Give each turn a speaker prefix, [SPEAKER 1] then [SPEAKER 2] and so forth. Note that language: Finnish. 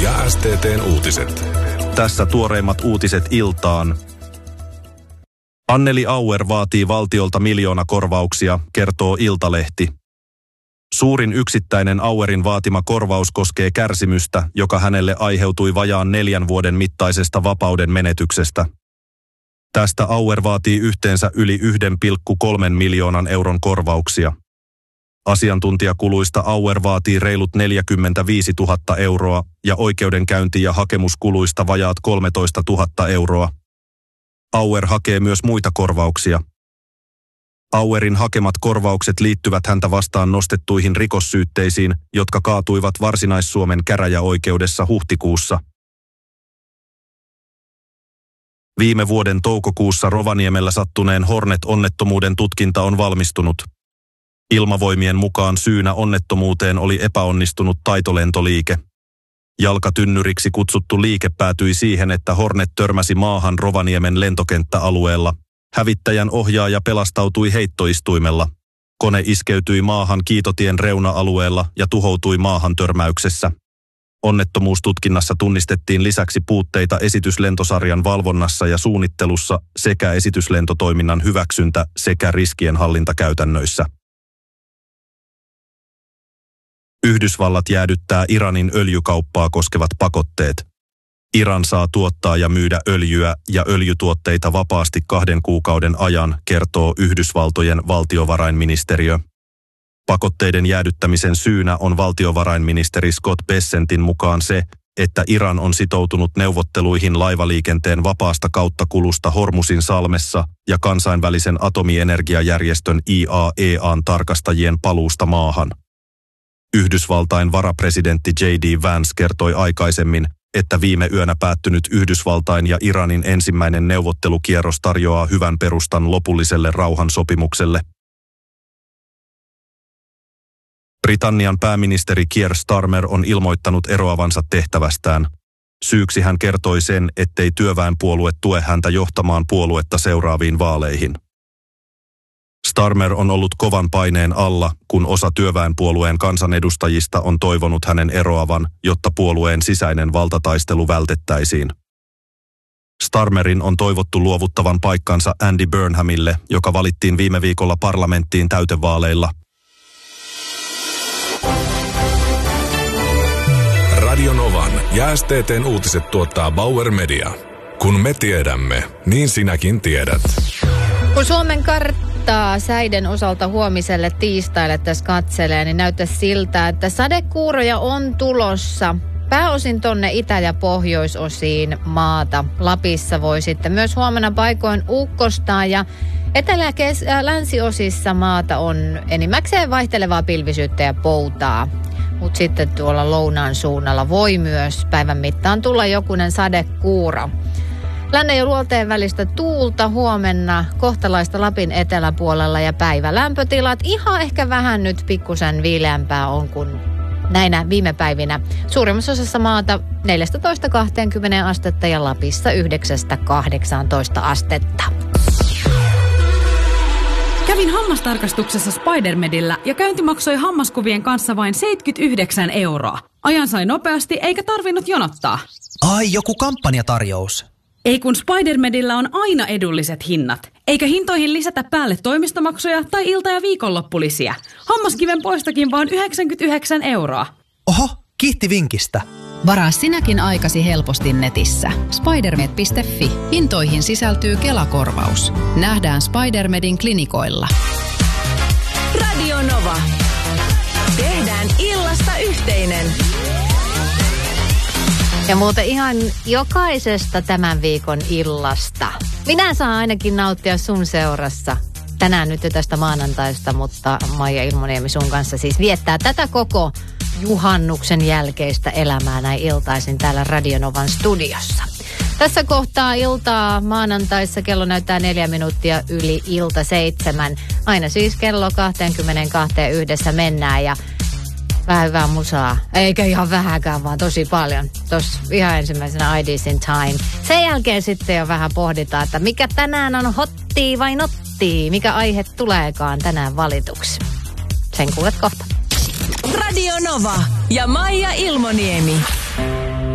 [SPEAKER 1] ja STT:n uutiset.
[SPEAKER 2] Tässä tuoreimmat uutiset iltaan. Anneli Auer vaatii valtiolta miljoonakorvauksia, kertoo Iltalehti. Suurin yksittäinen Auerin vaatima korvaus koskee kärsimystä, joka hänelle aiheutui vajaan 4 vuoden mittaisesta vapauden menetyksestä. Tästä Auer vaatii yhteensä yli 1,3 miljoonan euron korvauksia. Asiantuntijakuluista Auer vaatii reilut 45 000 euroa ja oikeudenkäynti- ja hakemuskuluista vajaat 13 000 euroa. Auer hakee myös muita korvauksia. Auerin hakemat korvaukset liittyvät häntä vastaan nostettuihin rikossyytteisiin, jotka kaatuivat Varsinais-Suomen käräjäoikeudessa huhtikuussa. Viime vuoden toukokuussa Rovaniemellä sattuneen Hornet-onnettomuuden tutkinta on valmistunut. Ilmavoimien mukaan syynä onnettomuuteen oli epäonnistunut taitolentoliike. Jalkatynnyriksi kutsuttu liike päätyi siihen, että Hornet törmäsi maahan Rovaniemen lentokenttäalueella. Hävittäjän ohjaaja pelastautui heittoistuimella. Kone iskeytyi maahan Kiitotien reuna-alueella ja tuhoutui maahan törmäyksessä. Onnettomuustutkinnassa tunnistettiin lisäksi puutteita esityslentosarjan valvonnassa ja suunnittelussa sekä esityslentotoiminnan hyväksyntä sekä riskienhallintakäytännöissä. Yhdysvallat jäädyttää Iranin öljykauppaa koskevat pakotteet. Iran saa tuottaa ja myydä öljyä ja öljytuotteita vapaasti 2 kuukauden ajan, kertoo Yhdysvaltojen valtiovarainministeriö. Pakotteiden jäädyttämisen syynä on valtiovarainministeri Scott Bessentin mukaan se, että Iran on sitoutunut neuvotteluihin laivaliikenteen vapaasta kauttakulusta Hormusin salmessa ja kansainvälisen atomienergiajärjestön IAEAn tarkastajien paluusta maahan. Yhdysvaltain varapresidentti J.D. Vance kertoi aikaisemmin, että viime yönä päättynyt Yhdysvaltain ja Iranin ensimmäinen neuvottelukierros tarjoaa hyvän perustan lopulliselle rauhansopimukselle. Britannian pääministeri Keir Starmer on ilmoittanut eroavansa tehtävästään. Syyksi hän kertoi sen, ettei työväenpuolue tue häntä johtamaan puoluetta seuraaviin vaaleihin. Starmer on ollut kovan paineen alla, kun osa työväenpuolueen kansanedustajista on toivonut hänen eroavan, jotta puolueen sisäinen valtataistelu vältettäisiin. Starmerin on toivottu luovuttavan paikkansa Andy Burnhamille, joka valittiin viime viikolla parlamenttiin täytevaaleilla.
[SPEAKER 1] Radio Novan ja STT:n uutiset tuottaa Bauer Media. Kun me tiedämme, niin sinäkin tiedät.
[SPEAKER 3] Kun Suomen karttaa säiden osalta huomiselle tiistaille tässä katselee, niin näyttäisi siltä, että sadekuuroja on tulossa pääosin tonne itä- ja pohjoisosiin maata. Lapissa voi sitten myös huomenna paikoin ukkostaa ja etelä- ja länsiosissa maata on enimmäkseen vaihtelevaa pilvisyyttä ja poutaa. Mutta sitten tuolla lounaan suunnalla voi myös päivän mittaan tulla jokunen sadekuuro. Lännen ja luoteen välistä tuulta huomenna kohtalaista Lapin eteläpuolella ja päivälämpötilat ihan ehkä vähän nyt pikkusen viileämpää on kuin näinä viime päivinä. Suurimmassa osassa maata 14-20 astetta ja Lapissa 9-18 astetta.
[SPEAKER 4] Kävin hammastarkastuksessa Spidermedillä ja käynti maksoi hammaskuvien kanssa vain 79 €. Ajan sai nopeasti eikä tarvinnut jonottaa.
[SPEAKER 5] Ai, joku kampanjatarjous.
[SPEAKER 4] Ei kun Spidermedillä on aina edulliset hinnat. Eikä hintoihin lisätä päälle toimistomaksuja tai ilta- ja viikonloppulisiä. Hammaskiven poistokin vaan 99 €.
[SPEAKER 5] Oho, kiitti vinkistä.
[SPEAKER 6] Varaa sinäkin aikasi helposti netissä. Spidermed.fi. Hintoihin sisältyy Kela-korvaus. Nähdään Spidermedin klinikoilla.
[SPEAKER 7] Radio Nova. Tehdään illasta yhteinen.
[SPEAKER 3] Ja muuten ihan jokaisesta tämän viikon illasta. Minä saan ainakin nauttia sun seurassa. Tänään nyt jo tästä maanantaista, mutta Maija Ilmoniemi sun kanssa siis viettää tätä koko juhannuksen jälkeistä elämää näin iltaisin täällä Radio Novan studiossa. Tässä kohtaa iltaa maanantaissa kello näyttää 4 minuuttia yli ilta 7. Aina siis kello 22 yhdessä mennään ja vähän hyvää musaa. Eikä ihan vähäkään, vaan tosi paljon. Tuossa ihan ensimmäisenä IDs in Time. Sen jälkeen sitten jo vähän pohditaan, että mikä tänään on hottii vai nottii. Mikä aihe tuleekaan tänään valituksi. Sen kuulet kohta.
[SPEAKER 7] Radio Nova ja Maija Ilmoniemi.